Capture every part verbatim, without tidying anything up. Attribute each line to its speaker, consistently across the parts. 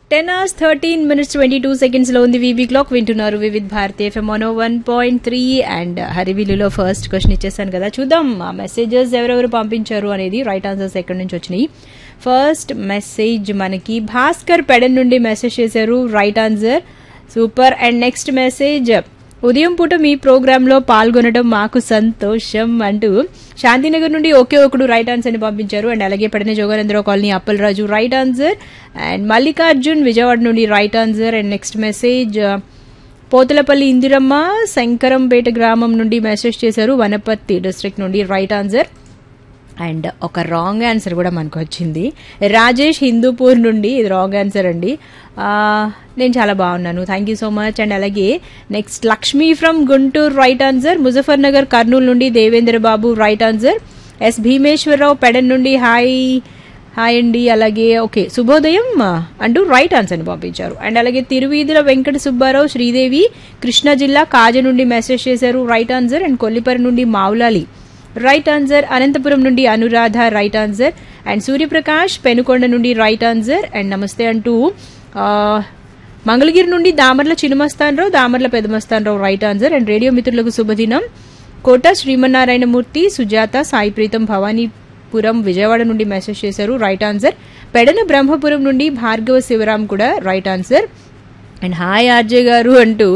Speaker 1: Ten hours thirteen minutes twenty two seconds లో ఉంది VB clock. వింటున్నారు Vividh Bharati FM one one point three. And హరివిలులో first question ఇచ్చేసాను కదా, చూద్దాం ఆ మెసేజెస్ ఎవరెవరు పంపించారు అనేది, రైట్ ఆన్సర్స్ ఎక్కడి నుంచి వచ్చినాయి. ఫస్ట్ మెసేజ్ మనకి భాస్కర్ పెడన్ నుండి మెసేజ్ చేశారు, right answer, super. And next message, ఉదయం పూట మీ ప్రోగ్రామ్ లో పాల్గొనడం మాకు సంతోషం అంటూ శాంతినగర్ నుండి ఒకే ఒకడు రైట్ ఆన్సర్ ని పంపించారు. అండ్ అలాగే పడిన Jogananda Rao colony Appalaraju right answer. And Mallikarjun Vijayawada నుండి right answer. And next message పోతలపల్లి Indiramma Shankarampet గ్రామం నుండి మెసేజ్ చేశారు, వనపర్తి డిస్ట్రిక్ట్ నుండి రైట్ ఆన్సర్. అండ్ ఒక రాంగ్ ఆన్సర్ కూడా మనకు వచ్చింది, రాజేష్ హిందూపూర్ నుండి, ఇది రాంగ్ ఆన్సర్ అండి. నేను చాలా బాగున్నాను, thank you so much. And అలాగే next Lakshmi from Guntur right answer. Muzaffar Nagar Kurnool నుండి దేవేంద్ర బాబు right answer. Yes Bhimeswara Rao Pedana నుండి హాయ్ హాయ్ అండి. అలాగే ఓకే శుభోదయం అంటూ రైట్ ఆన్సర్ని పంపించారు. అండ్ అలాగే తిరువీధుల వెంకట సుబ్బారావు శ్రీదేవి కృష్ణా జిల్లా కాజ నుండి మెసేజ్ చేశారు, రైట్ ఆన్సర్. అండ్ కొల్లిపరి నుండి మావులాలి రైట్ ఆన్సర్. అనంతపురం నుండి Anuradha right answer. And Suryaprakash Penukonda నుండి రైట్ ఆన్సర్. అండ్ నమస్తే అంటూ మంగళగిరి నుండి Damarla Chinna Mastan Rao Damarla Peda Mastan Rao right answer. And radio మిత్రులకు శుభదినం. కోట శ్రీమన్నారాయణమూర్తి సుజాత సాయి ప్రీతం భవానీపురం విజయవాడ నుండి మెసేజ్ చేశారు, రైట్ ఆన్సర్. పెడన బ్రహ్మపురం నుండి భార్గవ శివరాం కూడా right answer. And hi RJ గారు అంటూ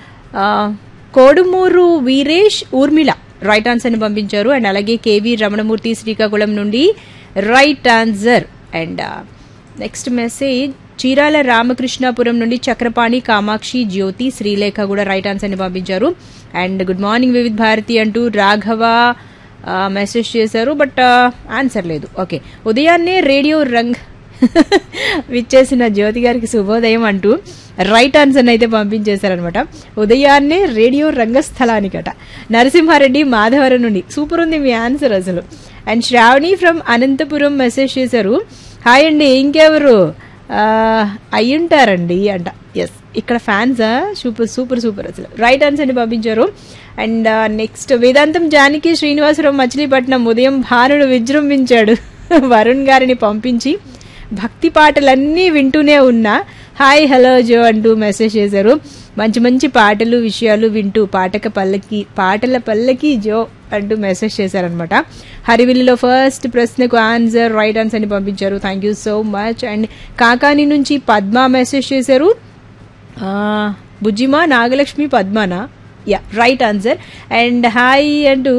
Speaker 1: కోడుమూరు వీరేష్ ఊర్మిళ రైట్ ఆన్సర్ ని పంపించారు. అండ్ అలాగే కేవీ రమణమూర్తి శ్రీకాకుళం నుండి right answer. And next message Chirala Ramakrishnapuram నుండి చక్రపాణి కామాక్షి జ్యోతి శ్రీలేఖ కూడా రైట్ ఆన్సర్ ని పంపించారు. And good morning Vividh Bharati అంటూ రాఘవ మెసేజ్ చేశారు, బట్ ఆన్సర్ లేదు. ఓకే ఉదయాన్నే రేడియో రంగ్ విచ్చేసిన జ్యోతి గారికి శుభోదయం అంటూ రైట్ ఆన్సర్ అయితే పంపించేశారనమాట. ఉదయాన్నే రేడియో రంగస్థలానికట. నరసింహారెడ్డి మాధవరం నుండి సూపర్ ఉంది మీ ఆన్సర్ అసలు. And Shravani from Anantapuram message చేశారు, హాయ్ అండి, ఇంకెవరు అయ్యుంటారండి అంట. ఎస్ ఇక్కడ ఫ్యాన్సా, సూపర్ సూపర్ సూపర్ అసలు రైట్ ఆన్సర్ ని పంపించారు. అండ్ నెక్స్ట్ వేదాంతం జానకి శ్రీనివాసరావు మచిలీపట్నం ఉదయం భానుడు విజృంభించాడు వరుణ్ గారిని పంపించి భక్తి పాటలన్నీ వింటూనే ఉన్నా హాయ్ హలో జో అంటూ మెసేజ్ చేశారు. మంచి మంచి పాటలు విషయాలు వింటూ పాటక పల్లకి పాటల పల్లకి జో అంటూ మెసేజ్ చేశారనమాట. హరివిల్లులో ఫస్ట్ ప్రశ్నకు ఆన్సర్ రైట్ ఆన్సర్ ని పంపించారు, thank you so much. And Kakani నుంచి పద్మ మెసేజ్ చేశారు, బుజ్జిమా Nagalakshmi పద్మనా, yeah right answer. And hi అంటూ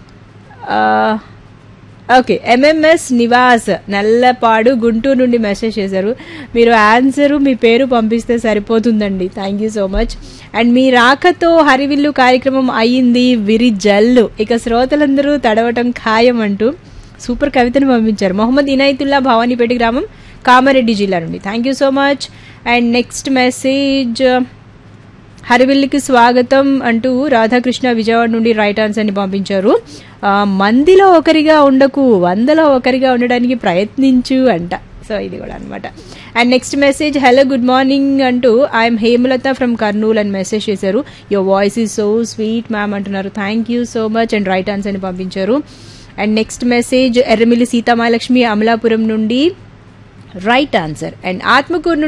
Speaker 1: ఓకే ఎంఎంఎస్ నివాస్ నల్లపాడు గుంటూరు నుండి మెసేజ్ చేశారు. మీరు ఆన్సరు మీ పేరు పంపిస్తే సరిపోతుందండి, thank you so much. And మీ రాకతో హరివిల్లు కార్యక్రమం అయ్యింది విరిజల్లు, ఇక శ్రోతలందరూ తడవటం ఖాయం అంటూ సూపర్ కవితను పంపించారు. మొహమ్మద్ ఇనాయతుల్లా భవానీపేట గ్రామం కామారెడ్డి జిల్లా నుండి, thank you so much. And next message హరివిల్లుకి స్వాగతం అంటూ రాధాకృష్ణ విజయవాడ నుండి రైట్ ఆన్సర్ ని పంపించారు. మందిలో ఒకరిగా ఉండకు వందలో ఒకరిగా ఉండడానికి ప్రయత్నించు అంట, సో ఇది కూడా అనమాట. And next message hello good morning అంటూ ఐఎమ్ హేమలత ఫ్రమ్ కర్నూల్ అని మెసేజ్ చేశారు, your voice is so sweet ma'am అంటున్నారు, thank you so much. And right answer ని పంపించారు. And next message Erramilli Sitamahalakshmi Amalapuram నుండి రైట్ ఆన్సర్. అండ్ ఆత్మకూరు